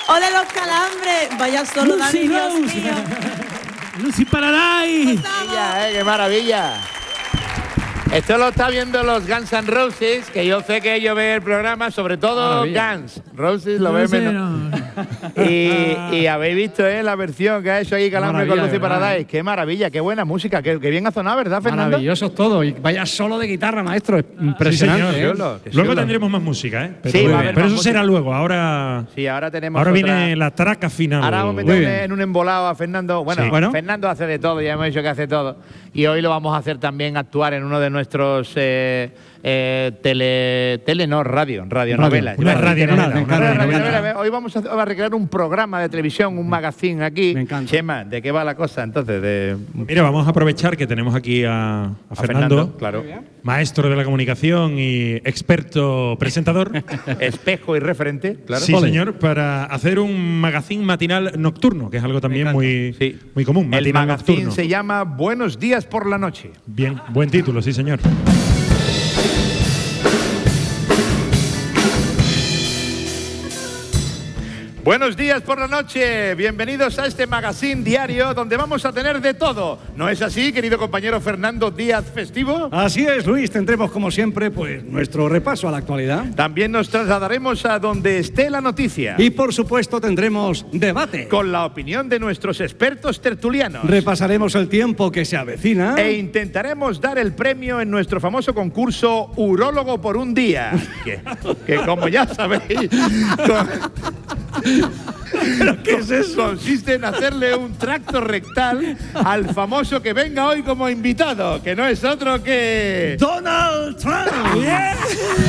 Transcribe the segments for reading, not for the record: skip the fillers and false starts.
¡Hola los calambres! Vaya solo, Dani, Dios mío. Lucy Paradise. ¡Qué maravilla! Esto lo está viendo los Guns N' Roses, que yo sé que ellos ven el programa, sobre todo Guns. Roses lo ven menos. Y habéis visto la versión que ha hecho ahí Calambre con Lucy Paradise. ¡Qué maravilla! ¡Qué buena música! ¡Qué bien ha sonado, ¿verdad, Fernando? Maravilloso todo. Y vaya solo de guitarra, maestro. Es impresionante. Sí, luego tendremos más música, ¿eh? Pero eso será luego. Ahora tenemos. Ahora viene la traca final. Ahora vamos a meter en un embolado a Fernando. Bueno, Fernando hace de todo, ya hemos dicho que hace todo. Y hoy lo vamos a hacer también actuar en uno de nuestros radionovelas. Hoy vamos a recrear un programa de televisión, un magazine aquí. Me encanta. Chema, ¿de qué va la cosa entonces? Mira, vamos a aprovechar que tenemos aquí a Fernando, claro. Maestro de la comunicación y experto presentador. Espejo y referente, claro. Sí, señor, para hacer un magazine matinal nocturno, que es algo también muy común. El magazine nocturno. se llama Buenos días por la noche. Bien, buen título, sí, señor. Buenos días por la noche, bienvenidos a este magazine diario donde vamos a tener de todo. ¿No es así, querido compañero Fernando Díaz Festivo? Así es, Luis, tendremos como siempre pues nuestro repaso a la actualidad. También nos trasladaremos a donde esté la noticia. Y por supuesto tendremos debate. Con la opinión de nuestros expertos tertulianos. Repasaremos el tiempo que se avecina. E intentaremos dar el premio en nuestro famoso concurso Urólogo por un día. que como ya sabéis... ¿Pero qué es eso? Consiste en hacerle un tracto rectal al famoso que venga hoy como invitado, que no es otro que... ¡Donald Trump! Yeah.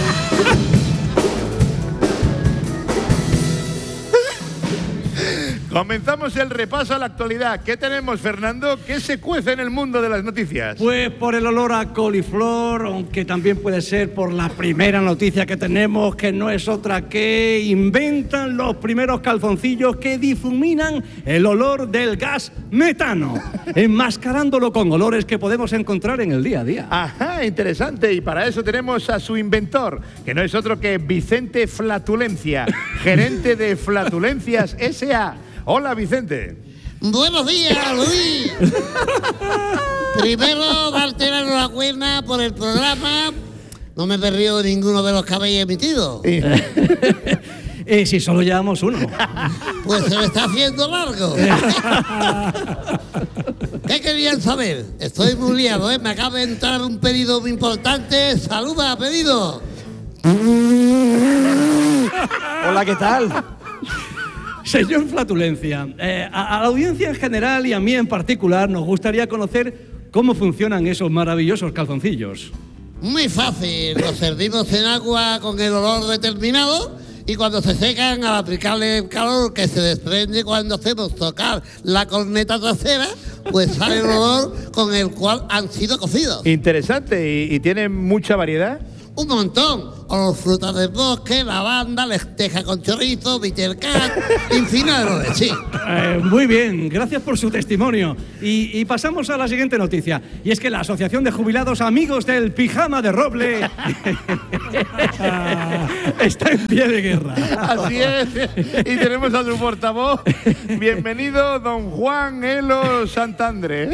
Comenzamos el repaso a la actualidad. ¿Qué tenemos, Fernando? ¿Qué se cuece en el mundo de las noticias? Pues por el olor a coliflor, aunque también puede ser por la primera noticia que tenemos, que no es otra que inventan los primeros calzoncillos que difuminan el olor del gas metano, enmascarándolo con olores que podemos encontrar en el día a día. Ajá, interesante. Y para eso tenemos a su inventor, que no es otro que Vicente Flatulencia, gerente de Flatulencias S.A. Hola, Vicente. Buenos días, Luis. Primero, darte la enhorabuena por el programa. No me he perdido ninguno de los que habéis emitido. Si solo llevamos uno. Pues se me está haciendo largo. ¿Qué querían saber? Estoy muy liado, ¿eh? Me acaba de entrar un pedido muy importante. ¡Saluda, pedido! Hola, ¿qué tal? Señor Flatulencia, a la audiencia en general y a mí en particular nos gustaría conocer cómo funcionan esos maravillosos calzoncillos. Muy fácil. Los servimos en agua con el olor determinado y cuando se secan, al aplicarle el calor que se desprende cuando hacemos tocar la corneta trasera, pues sale el olor con el cual han sido cocidos. Interesante. ¿Y tienen mucha variedad? Un montón. O frutas del bosque, lavanda, lenteja con chorizo, bitter cat, infinidad de olores, sí. Muy bien, gracias por su testimonio. Y pasamos a la siguiente noticia. Y es que la Asociación de Jubilados Amigos del Pijama de Roble está en pie de guerra. Así es. Y tenemos a su portavoz. Bienvenido, don Juan Elo Santandre.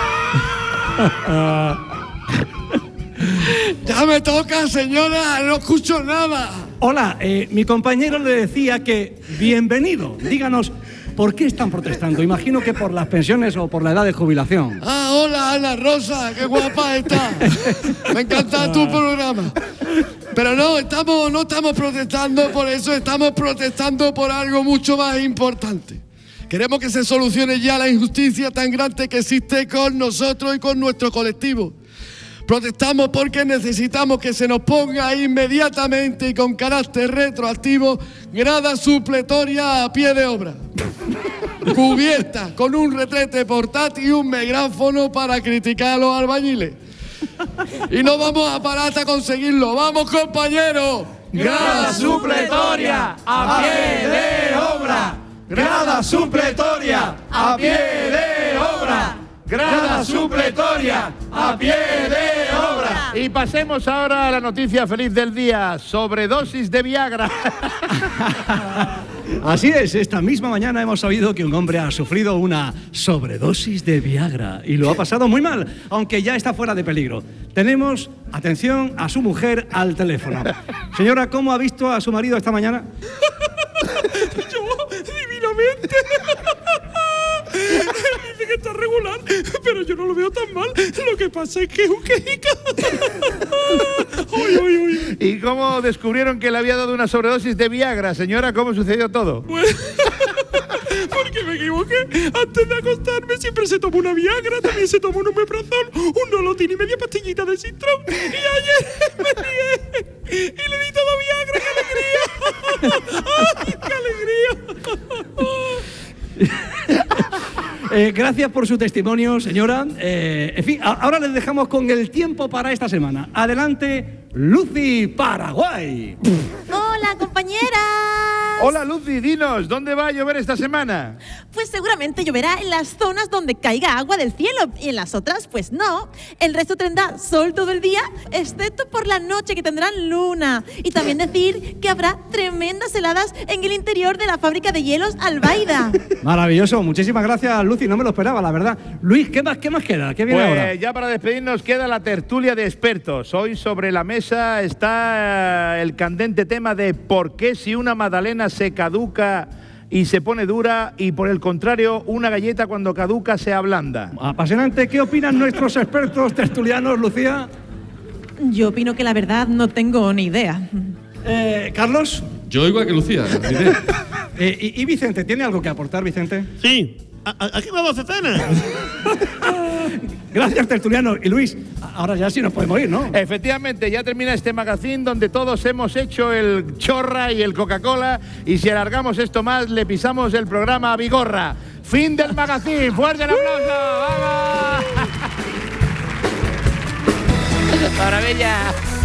Ya me toca, señora, no escucho nada. Hola, mi compañero le decía que bienvenido. Díganos, ¿por qué están protestando? Imagino que por las pensiones o por la edad de jubilación. Ah, hola, Ana Rosa, qué guapa está. Me encanta tu programa. Pero no estamos protestando por eso, estamos protestando por algo mucho más importante. Queremos que se solucione ya la injusticia tan grande que existe con nosotros y con nuestro colectivo. Protestamos porque necesitamos que se nos ponga inmediatamente y con carácter retroactivo grada supletoria a pie de obra, cubierta con un retrete portátil y un megráfono para criticar a los albañiles. Y no vamos a parar hasta conseguirlo. ¡Vamos, compañeros! ¡Grada supletoria a pie de obra! ¡Grada supletoria a pie de obra! grada supletoria, a pie de obra. Y pasemos ahora a la noticia feliz del día, sobredosis de Viagra. Así es, esta misma mañana hemos sabido que un hombre ha sufrido una sobredosis de Viagra y lo ha pasado muy mal, aunque ya está fuera de peligro. Tenemos, atención, a su mujer al teléfono. Señora, ¿cómo ha visto a su marido esta mañana? Yo, divinamente. Dice que está regular, pero yo no lo veo tan mal. Lo que pasa es que es un quejica. ¿Y cómo descubrieron que le había dado una sobredosis de Viagra, señora? ¿Cómo sucedió todo? Pues, porque me equivoqué. Antes de acostarme siempre se tomó una Viagra, también se tomó un omeprazol, un Nolotin y media pastillita de Sintrón. Y ayer me lié y le di todo Viagra. ¡Qué alegría! ¡Ay, qué alegría! Gracias por su testimonio, señora. En fin, ahora les dejamos con el tiempo para esta semana. Adelante, Lucy Paraguay. Hola, compañeras. Hola, Lucy, dinos, ¿dónde va a llover esta semana? Pues seguramente lloverá en las zonas donde caiga agua del cielo y en las otras, pues no. El resto tendrá sol todo el día, excepto por la noche que tendrán luna. Y también decir que habrá tremendas heladas en el interior de la fábrica de hielos Albaida. Maravilloso, muchísimas gracias, Lucy, no me lo esperaba, la verdad. Luis, ¿qué más queda? ¿Qué viene ahora? Ya para despedirnos queda la tertulia de expertos. Hoy sobre la mesa está el candente tema de por qué si una magdalena se caduca y se pone dura y por el contrario una galleta cuando caduca se ablanda. Apasionante. ¿Qué opinan nuestros expertos tertulianos, Lucía? Yo opino que la verdad no tengo ni idea. ¿Carlos? Yo igual que Lucía, ni idea. ¿Y Vicente? ¿Tiene algo que aportar, Vicente? Sí. Aquí vamos a cena. Gracias, tertuliano. Y Luis, ahora ya sí nos podemos ir, ¿no? Efectivamente, ya termina este magazine donde todos hemos hecho el chorra y el Coca-Cola y si alargamos esto más le pisamos el programa a Vigorra. Fin del magazine. ¡Fuerte el aplauso! ¡Vamos! ¡Maravilla!